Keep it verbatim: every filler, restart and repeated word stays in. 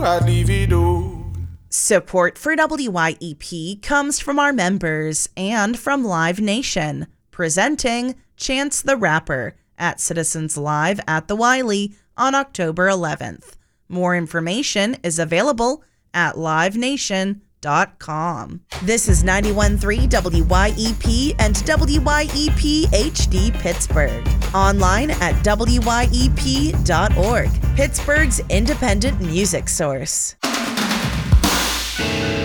Support for W Y E P comes from our members and from Live Nation, presenting Chance the Rapper at Citizens Live at the Wiley on October eleventh. More information is available at live nation dot com. This is ninety-one point three W Y E P and W Y E P H D Pittsburgh. Online at W Y E P dot org, Pittsburgh's independent music source.